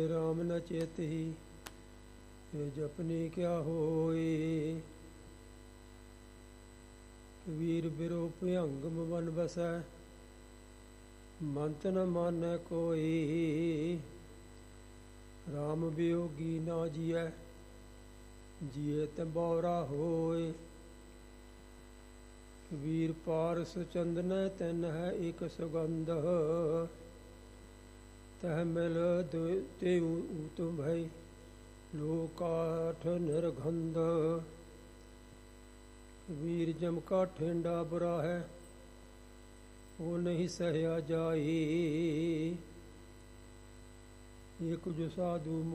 राम न चेतहि ये जपनी क्या होए। वीर बिरो भयंगम बन बसै मंत न मानै कोई। राम वियोगी ना जियै जिए तंबौरा होए। वीर पारस चंदन तैन है एक सुगंध तह मिल तेऊ भई लोकाठ निर्गंध। वीर जम का ठेंडा बुरा है वो नहीं सहया जाई। ये कुछ साधु